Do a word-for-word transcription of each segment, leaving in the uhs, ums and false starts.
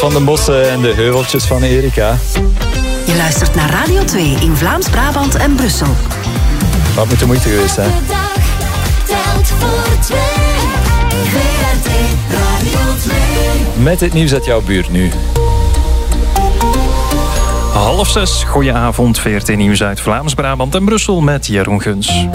van de bossen en de heuveltjes van Erika. Je luistert naar Radio twee in Vlaams-Brabant en Brussel. Wat moet de moeite geweest zijn? De dag telt voor twee. V R T Radio twee. Met het nieuws uit jouw buurt nu. Half zes, goedenavond, V R T Nieuws uit Vlaams-Brabant en Brussel met Jeroen Guns.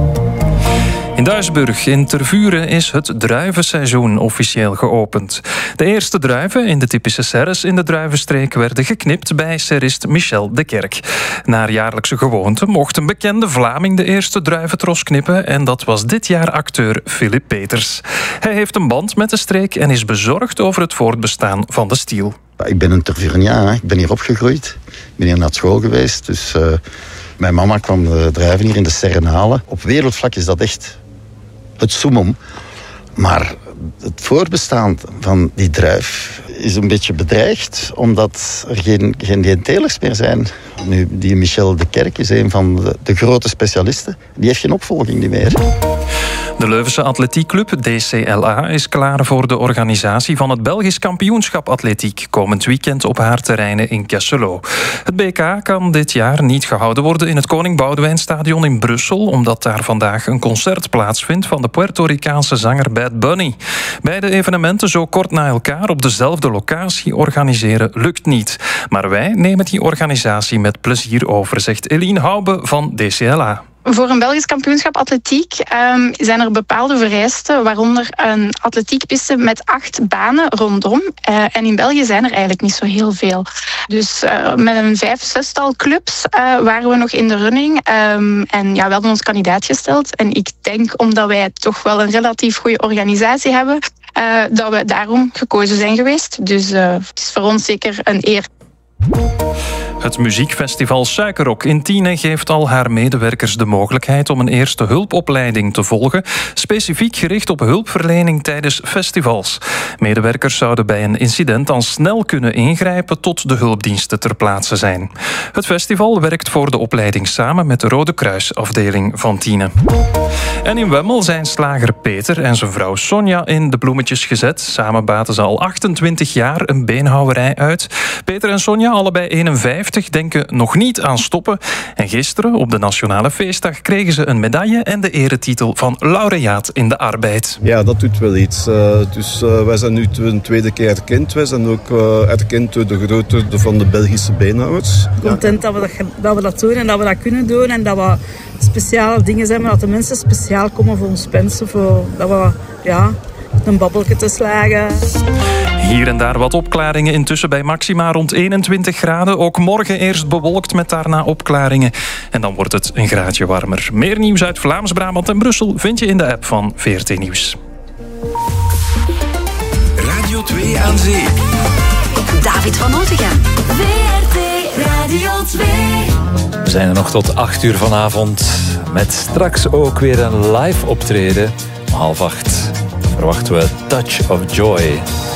In Duisburg in Tervuren is het druivenseizoen officieel geopend. De eerste druiven in de typische serres in de druivenstreek werden geknipt bij serrist Michel de Kerk. Naar jaarlijkse gewoonte mocht een bekende Vlaming de eerste druiventros knippen en dat was dit jaar acteur Philip Peters. Hij heeft een band met de streek en is bezorgd over het voortbestaan van de stiel. Ik ben een Tervurenjaan, ik ben hier opgegroeid. Ik ben hier naar school geweest, dus uh, mijn mama kwam de druiven hier in de serren halen. Op wereldvlak is dat echt het summum. Maar het voortbestaan van die druif is een beetje bedreigd, omdat er geen, geen, geen telers meer zijn. Nu, die Michel de Kerk is een van de, de grote specialisten. Die heeft geen opvolging niet meer. De Leuvense atletiekclub D C L A is klaar voor de organisatie van het Belgisch kampioenschap atletiek komend weekend op haar terreinen in Kesselo. Het B K kan dit jaar niet gehouden worden in het Koning Boudewijnstadion in Brussel, omdat daar vandaag een concert plaatsvindt van de Puerto Ricaanse zanger Bad Bunny. Beide evenementen zo kort na elkaar op dezelfde locatie organiseren lukt niet. Maar wij nemen die organisatie met plezier over, zegt Eline Hoube van D C L A. Voor een Belgisch kampioenschap atletiek um, zijn er bepaalde vereisten, waaronder een atletiekpiste met acht banen rondom. Uh, en in België zijn er eigenlijk niet zo heel veel. Dus uh, met een vijf, zestal clubs uh, waren we nog in de running. Um, en ja, we hadden ons kandidaat gesteld. En ik denk, omdat wij toch wel een relatief goede organisatie hebben, uh, dat we daarom gekozen zijn geweest. Dus uh, het is voor ons zeker een eer. Het muziekfestival Suikerrok in Tiene geeft al haar medewerkers de mogelijkheid om een eerste hulpopleiding te volgen, specifiek gericht op hulpverlening tijdens festivals. Medewerkers zouden bij een incident dan snel kunnen ingrijpen tot de hulpdiensten ter plaatse zijn. Het festival werkt voor de opleiding samen met de Rode Kruisafdeling van Tiene. En in Wemmel zijn slager Peter en zijn vrouw Sonja in de bloemetjes gezet. Samen baten ze al achtentwintig jaar een beenhouwerij uit. Peter en Sonja, allebei eenenvijftig, denken nog niet aan stoppen. En gisteren, op de Nationale Feestdag, kregen ze een medaille en de eretitel van laureaat in de arbeid. Ja, dat doet wel iets. Uh, dus uh, wij zijn nu een tweede keer erkend. Wij zijn ook uh, erkend door de grootte van de Belgische beenhouwers. Content dat we dat, dat we dat doen en dat we dat kunnen doen en dat we speciale dingen zijn, maar dat de mensen speciaal komen voor ons mensen, voor dat we ja, een babbeltje te slagen. Hier en daar wat opklaringen, intussen bij maxima rond eenentwintig graden. Ook morgen eerst bewolkt met daarna opklaringen. En dan wordt het een graadje warmer. Meer nieuws uit Vlaams-Brabant en Brussel vind je in de app van V R T Nieuws. Radio twee aan zee. David van Otegem. V R T Radio twee. We zijn er nog tot acht uur vanavond. Met straks ook weer een live optreden. Om half acht verwachten we Touch of Joy.